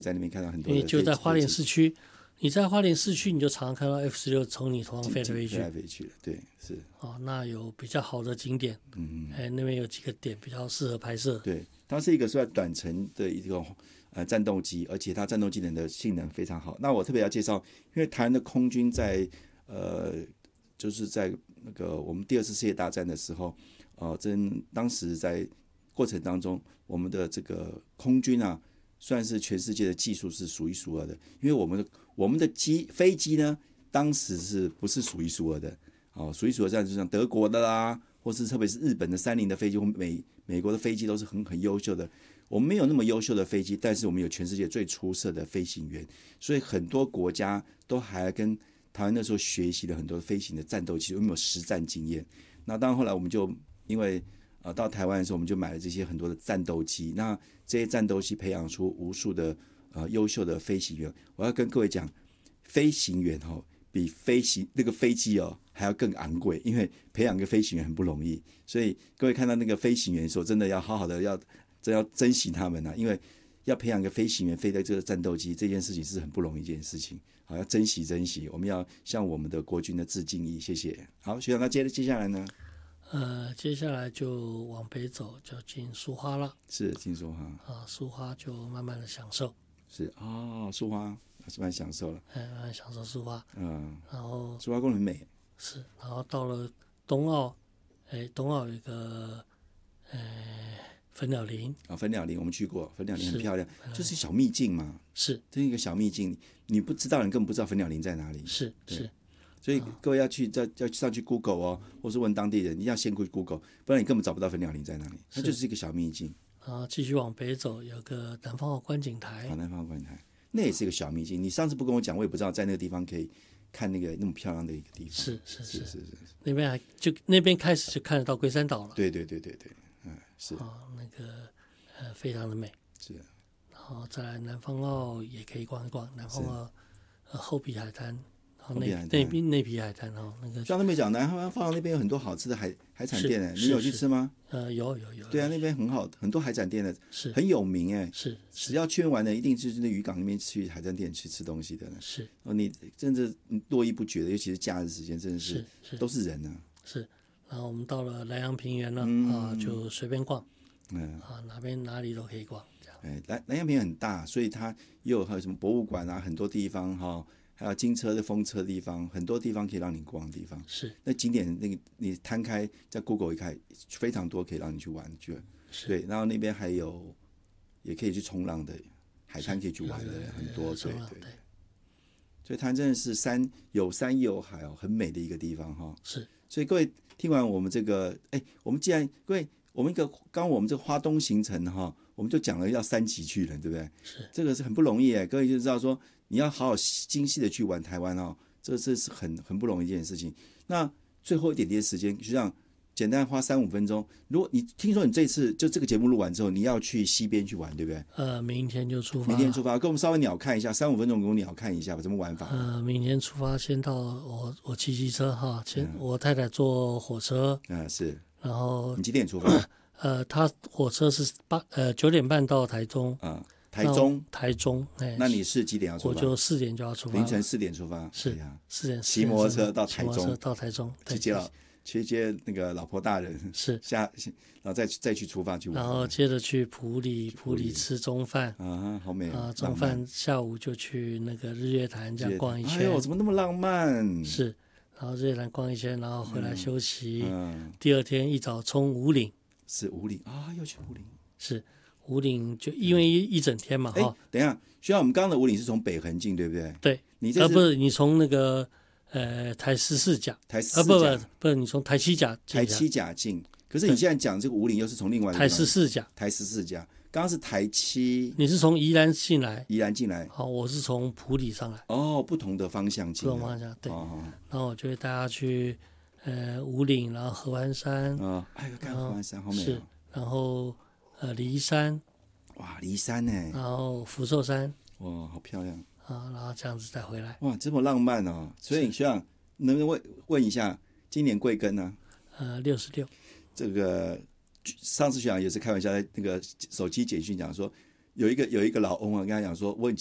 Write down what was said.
在那边看到很多因为的飞机， 就在花莲市区，你在花莲市区，你就常常看到 F-16从你头上飞来飞去。 飞来飞去的，对，是。 那有比较好的景点，那边有几个点比较适合拍摄。 对，它是一个算短程的一种战斗机，而且它战斗机能的性能非常好。那我特别要介绍，因为台湾的空军在就是在那个我们第2次世界大战的时候，当时在过程当中，我们的这个空军啊，算是全世界的技术是数一数二的。因为我们的飞机呢，当时是不是数一数二的？数一数二这样，就像德国的啦，或是特别是日本的30的飞机，或美国的飞机都是很优秀的。我们没有那么优秀的飞机，但是我们有全世界最出色的飞行员，所以很多国家都还跟台湾那时候学习了很多飞行的战斗机，我们有实战经验。那当然后来我们就因为到台湾的时候，我们就买了这些很多的战斗机。那这些战斗机培养出无数的优秀的飞行员。我要跟各位讲，飞行员比那个飞机还要更昂贵，因为培养一个飞行员很不容易。所以各位看到那个飞行员的时候，真的要好好的要珍惜他们因为要培养一个飞行员飞在这个战斗机这件事情是很不容易一件事情。好，要珍惜，我们要向我们的国军的致敬意，谢谢。好，学长，那接下来呢？ 接下来就往北走，就进苏花了。 是进苏花苏花就慢慢的享受。 是苏花是蛮享受了。 慢慢享受苏花。然后苏花公园很美。 是，然后到了东澳，东澳有一个粉鸟林。 粉鸟林我们去过，粉鸟林很漂亮，就是小秘境嘛。 是， 这是一个小秘境，你不知道，你根本不知道粉鸟林在哪里。 是。 所以各位要上去 Google 或是问当地人，一定要先 Google， 不然你根本找不到粉鸟林在哪里。它就是一个小秘境。 然后继续往北走，有个南方澳观景台。 南方澳观景台那也是一个小秘境。你上次不跟我讲，我也不知道在那个地方可以看那么漂亮的一个地方。 是。那边开始就看得到龟山岛了。 对，是。 那个非常的美。 是。 然后再来南方澳也可以逛一逛，南方澳后皮海滩。内皮海滩那个像都没讲，南方澳那边有很多好吃的海产店你有去吃吗？ 有。 对啊，那边很好，很多海产店的， 是很有名是。 只要去玩的，一定就是那渔港那边去海产店去吃东西的呢。 是。 你真的络绎不绝的，尤其是假日时间，真的是都是人呢。 是。然后我们到了南洋平原了就随便逛，哪里都可以逛。 南洋平原很大，所以它还有什么博物馆很多地方还有金车的风车的地方，很多地方可以让你逛的地方。 是。 那景点你摊开在 Google 一看，非常多可以让你去玩对，然后那边还有也可以去冲浪的海滩可以去玩的很多。对。所以它真的是有山有海很美的一个地方是。 所以各位听完我们这个，我们既然各位我们我们这个花东行程我们就讲了要3集去了，对不对？ 是。 这个是很不容易各位就知道说你要好好精细的去玩台湾这是很不容易一件事情。那最后一点点时间，就像简单花3-5分钟。如果你听说你这次就这个节目录完之后，你要去西边去玩，对不对？ 明天就出发。 明天出发，跟我们稍微鸟看一下，3-5分钟给我鸟看一下吧，怎么玩法？ 明天出发，先到我骑机车我太太坐火车。 是。 然后你几点出发？ 他火车是9点半到台中。台中。 那你是几点要出发？ 我就4点就要出发。 凌晨4点出发。 是。4点。 骑摩托车到台中。去接那个老婆大人。 是。 然后再去出发去玩。 然后接着去埔里吃中饭。 好美中饭下午就去那个日月潭这样逛一圈。 怎么那么浪漫？ 是。然后日月潭逛一圈，然后回来休息。第二天一早冲武岭。 是武岭要去武岭。 是。武岭就因为一整天嘛等一下，需要我们刚刚的武岭是从北横进，对不对？ 对。 你这不是你从那个台14甲。不是你从台7甲进。 可是你现在讲这个武岭又是从另外一个台14 甲。刚刚是台7。 你是从宜兰进来。我是从埔里上来。 不同的方向进来。 不同方向对。然后我就会带他去武岭，然后合欢山。 看合欢山好美。 是。然后梨山。 哇，梨山呢？ 然后福寿山。 哇，好漂亮。 然后这样子再回来。 哇，这么浪漫所以学长能不能问一下，今年贵庚呢 ？66。 这个上次学长也是开玩笑，在那个手机简讯讲说， 有一个老翁啊，跟他讲说，我很